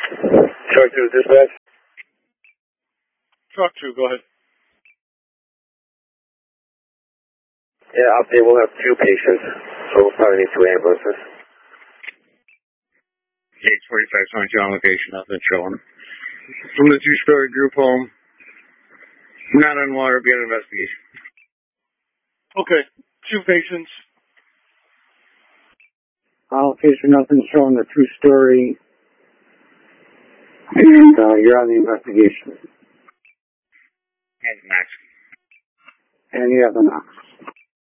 Talk to dispatch. Talk to, go ahead. Yeah, update, we'll have 2 patients, so we'll probably need 2 ambulances. 845 on location, nothing showing. From the 2-story group home, not on water, be an investigation. Okay, 2 patients. Location, nothing showing the 2-story, and you're on the investigation. And Max. And you have the Knox.